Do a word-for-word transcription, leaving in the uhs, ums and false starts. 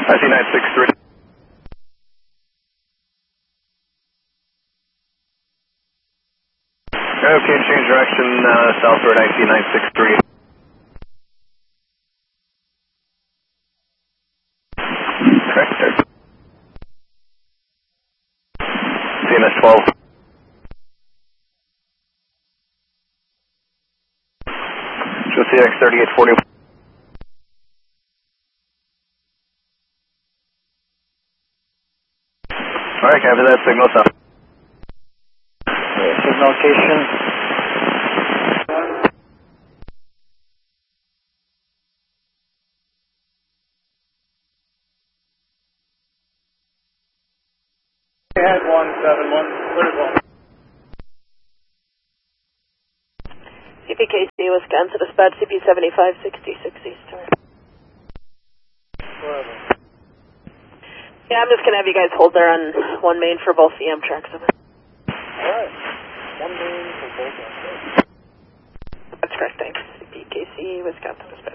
I C nine six three. Okay, change direction, uh, southward I C nine six three. Correct. C M S twelve. Show C X thirty-eight forty. Alright, copy that, signal south. Signal location. Head one seven one, clear as well. C P K C, Wisconsin, dispatch C P seventy-five sixty-six Eastern. Yeah, I'm just going to have you guys hold there on one main for both the Amtrak. Alright, one main for both. That's correct, thanks. C P K C, Wisconsin, dispatch.